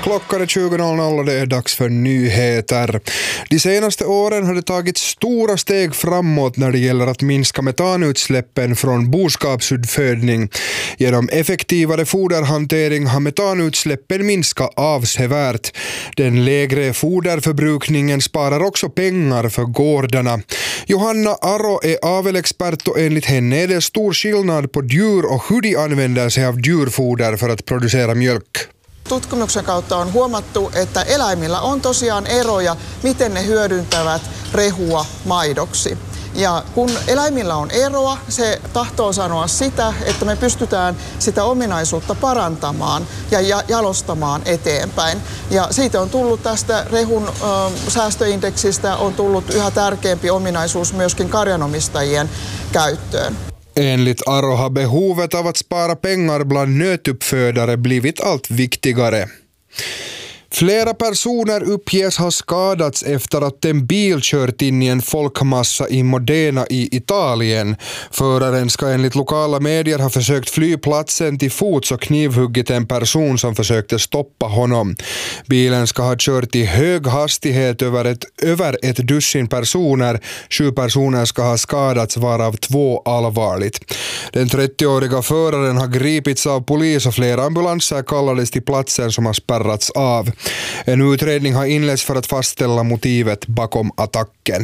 Klockan är 20.00 och det är dags för nyheter. De senaste åren har det tagit stora steg framåt när det gäller att minska metanutsläppen från boskapsuppfödning. Genom effektivare foderhantering har metanutsläppen minskat avsevärt. Den lägre foderförbrukningen sparar också pengar för gårdarna. Johanna Aro är avelexpert och enligt henne är det stor skillnad på djur och hur de använder sig av djurfoder för att producera mjölk. Tutkimuksen kautta on huomattu, että eläimillä on tosiaan eroja, miten ne hyödyntävät rehua maidoksi. Ja kun eläimillä on eroa, se tahtoo sanoa sitä, että me pystytään sitä ominaisuutta parantamaan ja jalostamaan eteenpäin. Ja siitä on tullut tästä rehun säästöindeksistä on tullut yhä tärkeämpi ominaisuus myöskin karjanomistajien käyttöön. Enligt Aro har behovet av att spara pengar bland nötuppfödare blivit allt viktigare. Flera personer uppges ha skadats efter att en bil kört in i en folkmassa i Modena i Italien. Föraren ska enligt lokala medier ha försökt fly platsen till fots och knivhuggit en person som försökte stoppa honom. Bilen ska ha kört i hög hastighet över ett dussin personer. 7 personer ska ha skadats, varav 2 allvarligt. Den 30-åriga föraren har gripits av polis och flera ambulanser kallades till platsen som har spärrats av. En utredning har inletts för att fastställa motivet bakom attacken.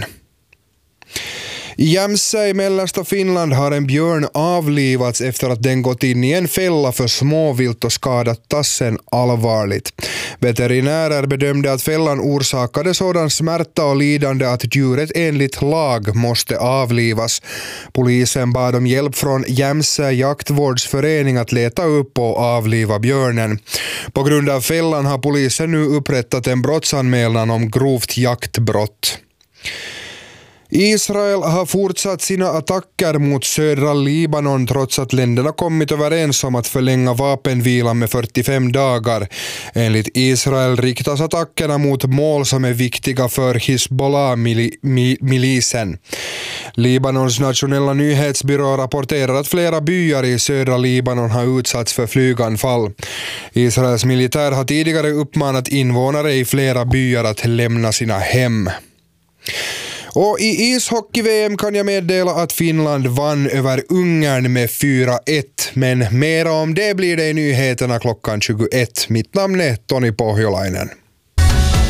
I Jämsä i mellersta Finland har en björn avlivats efter att den gått in i en fälla för småvilt och skadat tassen allvarligt. Veterinärer bedömde att fällan orsakade sådan smärta och lidande att djuret enligt lag måste avlivas. Polisen bad om hjälp från Jämsä jaktvårdsförening att leta upp och avliva björnen. På grund av fällan har polisen nu upprättat en brottsanmälan om grovt jaktbrott. Israel har fortsatt sina attacker mot södra Libanon trots att länderna kommit överens om att förlänga vapenvilan med 45 dagar. Enligt Israel riktas attackerna mot mål som är viktiga för Hizbollah-milisen. Libanons nationella nyhetsbyrå rapporterar att flera byar i södra Libanon har utsatts för flyganfall. Israels militär har tidigare uppmanat invånare i flera byar att lämna sina hem. Och i ishockey-VM kan jag meddela att Finland vann över Ungern med 4-1. Men mer om det blir det i nyheterna klockan 21. Mitt namn är Toni Pohjolainen.